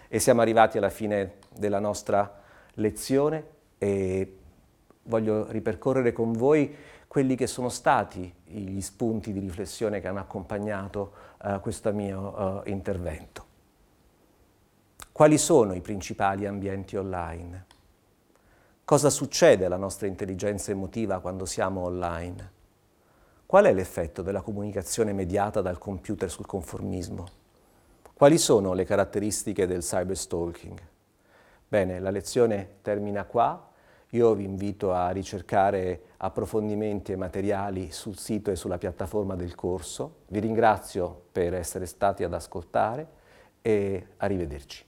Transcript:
E siamo arrivati alla fine della nostra lezione e voglio ripercorrere con voi quelli che sono stati gli spunti di riflessione che hanno accompagnato questo mio intervento. Quali sono i principali ambienti online? Cosa succede alla nostra intelligenza emotiva quando siamo online? Qual è l'effetto della comunicazione mediata dal computer sul conformismo? Quali sono le caratteristiche del cyberstalking? Bene, la lezione termina qua. Io vi invito a ricercare approfondimenti e materiali sul sito e sulla piattaforma del corso. Vi ringrazio per essere stati ad ascoltare e arrivederci.